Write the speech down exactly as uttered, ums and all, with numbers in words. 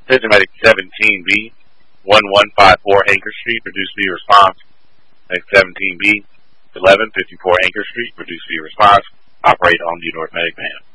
Pigeon Medic seventeen B, one one five four Anchor Street, reduce V response. Medic seventeen B, eleven fifty-four Anchor Street, reduce V response. Operate on the North Medic van.